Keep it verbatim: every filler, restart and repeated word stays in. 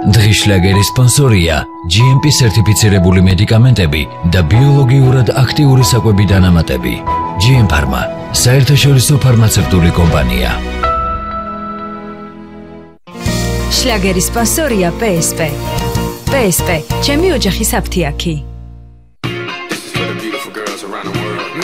დღის შლაგერის სპონსორია ჯი ემ პი სერტიფიცირებული მედიკამენტები და ბიოლოგიურად აქტიური საკვები დანამატები. ჯი ემ Pharma, საერთაშორისო ფარმაცევტული კომპანია. შლაგერის სპონსორია პე ეს პე. პე ეს პე, ჩემი ოჯახის აფთიაქი.